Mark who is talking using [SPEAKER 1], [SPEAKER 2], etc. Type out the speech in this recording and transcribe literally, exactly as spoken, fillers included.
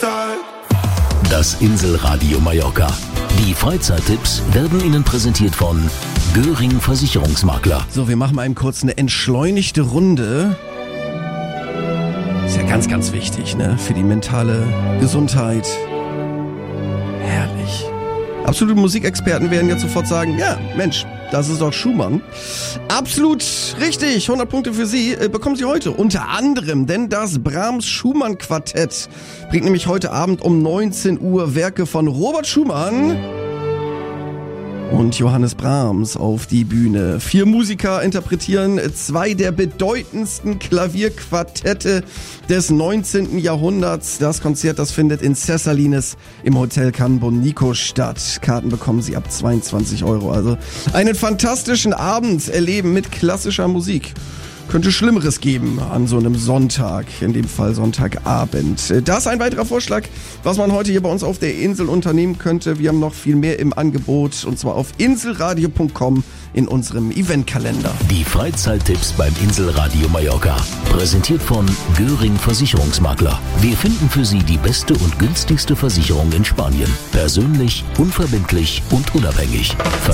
[SPEAKER 1] Tag.
[SPEAKER 2] Das Inselradio Mallorca. Die Freizeittipps werden Ihnen präsentiert von Göring Versicherungsmakler.
[SPEAKER 3] So, wir machen mal eben kurz eine entschleunigte Runde. Ist ja ganz, ganz wichtig, ne? Für die mentale Gesundheit. Herrlich. Absolute Musikexperten werden jetzt sofort sagen, ja, Mensch, das ist doch Schumann. Absolut richtig, hundert Punkte für Sie äh, bekommen Sie heute. Unter anderem, denn das Brahms-Schumann-Quartett bringt nämlich heute Abend um neunzehn Uhr Werke von Robert Schumann und Johannes Brahms auf die Bühne. Vier Musiker interpretieren zwei der bedeutendsten Klavierquartette des neunzehnten Jahrhunderts. Das Konzert, das findet in Cessalines im Hotel Can Bonico statt. Karten bekommen Sie ab zweiundzwanzig Euro. Also einen fantastischen Abend erleben mit klassischer Musik. Könnte Schlimmeres geben an so einem Sonntag, in dem Fall Sonntagabend. Das ist ein weiterer Vorschlag, was man heute hier bei uns auf der Insel unternehmen könnte. Wir haben noch viel mehr im Angebot, und zwar auf inselradio punkt com in unserem Eventkalender.
[SPEAKER 2] Die Freizeittipps beim Inselradio Mallorca. Präsentiert von Göring Versicherungsmakler. Wir finden für Sie die beste und günstigste Versicherung in Spanien. Persönlich, unverbindlich und unabhängig.